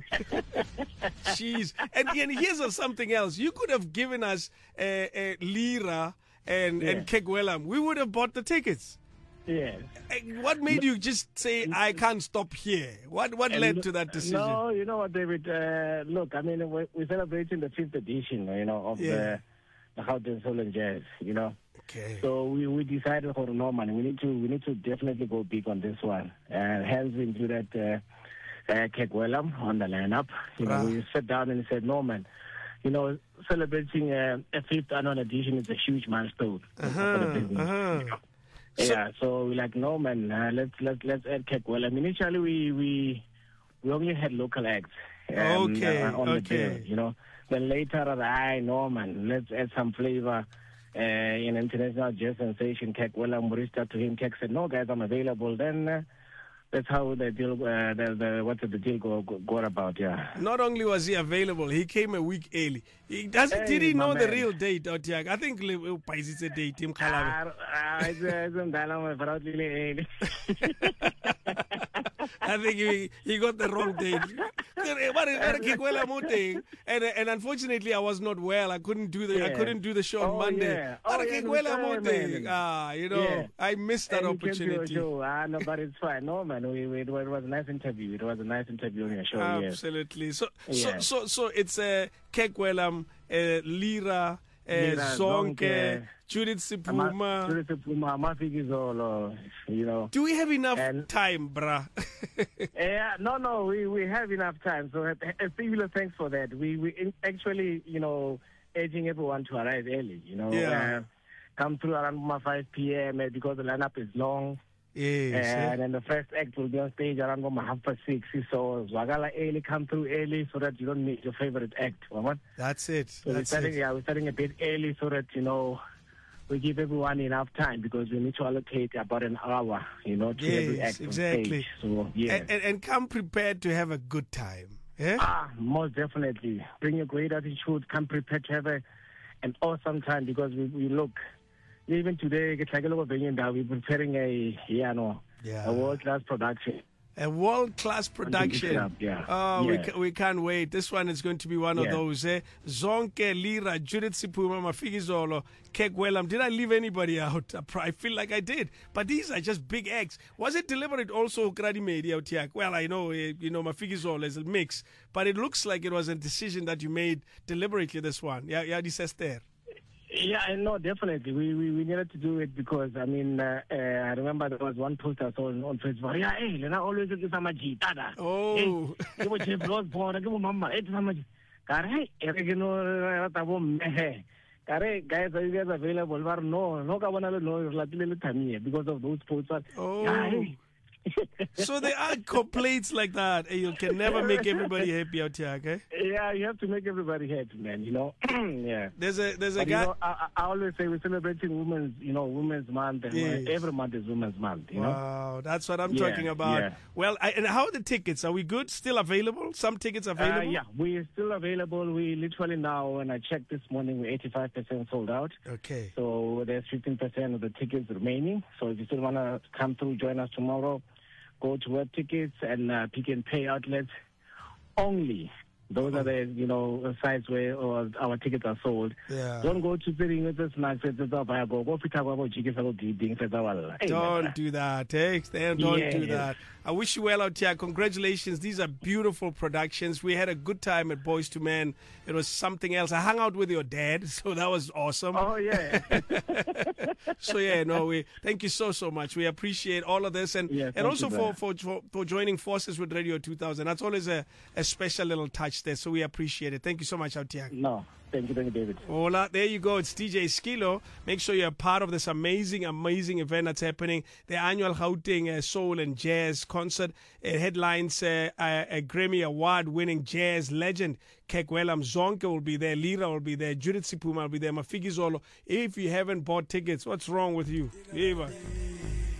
Jeez. And here's something else. You could have given us Lira and Kegwelam. We would have bought the tickets. Yes. What made you just say, I can't stop here? What led to that decision? No, you know what, David? Look, I mean, we're celebrating the 5th edition, of the Gauteng Soul and Jazz, Okay. So we decided for no man, we need to definitely go big on this one. Hence we included Kegwelam on the lineup. We sat down and said, no man, celebrating a 5th annual edition is a huge milestone for the business. So we're like, no man, let's add Kegwelam. Initially we only had local acts on the bill, Then later, no man, let's add some flavor. In international jazz sensation, Kegwelam, we reached out to him. Keg said, no guys, I'm available. Then that's how the deal, the deal go about, Not only was he available, he came a week early. Did he know the real date, Otiak? I think it's a date, Tim Kalawe. I think he got the wrong date. And unfortunately, I was not well. I couldn't do the show on Monday. I missed that opportunity. No, but it's fine. No, man, it was a nice interview. It was a nice interview on your show. Absolutely. So it's Kegwelam, Lira, Zonke, Judith Sipuma. Do we have enough time, brah? No, we have enough time. So a singular thanks for that. We actually, urging everyone to arrive early, come through around 5 p.m. because the lineup is long. Yes, and then the first act will be on stage around 6:30. So Zwagala early, come through early so that you don't miss your favorite act. That's it. So we're starting a bit early so that, we give everyone enough time because we need to allocate about an hour, to every act on stage. So, and come prepared to have a good time. Yeah? Most definitely. Bring your great attitude. Come prepared to have an awesome time because we look. Even today, we're preparing a world-class production. A world-class production. We can't wait. This one is going to be one of those. Zonke, Lira, Judith Sipuma, Mafigizolo, Kegwelam. Did I leave anybody out? I feel like I did. But these are just big acts. Was it deliberate also, Grady Media, Otiak? Well, I know, Mafigizolo is a mix. But it looks like it was a decision that you made deliberately, this one. Yeah, this is there. Yeah, no, definitely. We needed to do it because, I remember there was one post I saw on Facebook. Yeah, hey, I always do some guitar. Oh. Hey, was mama. Guys, are you guys available? No, because of those posts. Oh. So there are complaints like that. You can never make everybody happy out here, okay? Yeah, you have to make everybody happy, man. Yeah. There's a guy. I always say we're celebrating Women's Month, and every month is Women's Month. Wow, that's what I'm talking about. Yeah. Well, and how are the tickets? Are we good? Still available? Some tickets available? Yeah, we're still available. We literally now, when I checked this morning, we're 85% sold out. Okay. So there's 15% of the tickets remaining. So if you still want to come through, join us tomorrow. Go to Web Tickets and Pick and Pay outlets only. Those are the sites where our tickets are sold. Yeah. Don't go to the snacks. Don't do that. Don't do that. I wish you well out here. Congratulations. These are beautiful productions. We had a good time at Boys to Men. It was something else. I hung out with your dad, so that was awesome. Oh yeah. So thank you so much. We appreciate all of this and also for joining forces with Radio 2000. That's always a special little touch there, so we appreciate it. Thank you so much, Autiak. No, thank you, David. Hola, there you go. It's DJ Skilo. Make sure you're part of this amazing event that's happening. The annual Gauteng Soul and Jazz concert. It headlines a Grammy Award-winning jazz legend. Kegwelam Zonke will be there. Lira will be there. Judith Sipuma will be there. Mafigizolo. If you haven't bought tickets, what's wrong with you?